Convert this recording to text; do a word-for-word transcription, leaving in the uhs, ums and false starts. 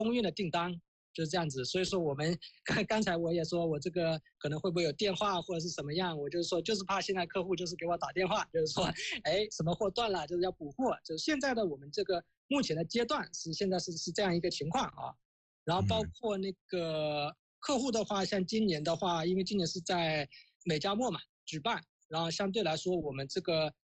空运的订单，就是这样子。所以说我们刚刚才我也说我这个可能会不会有电话或者是什么样，我就是说就是怕现在客户就是给我打电话，就是说哎什么货断了，就是要补货。就是现在的我们这个目前的阶段是现在是是这样一个情况啊。然后包括那个客户的话，像今年的话，因为今年是在美加墨嘛举办，然后相对来说我们这个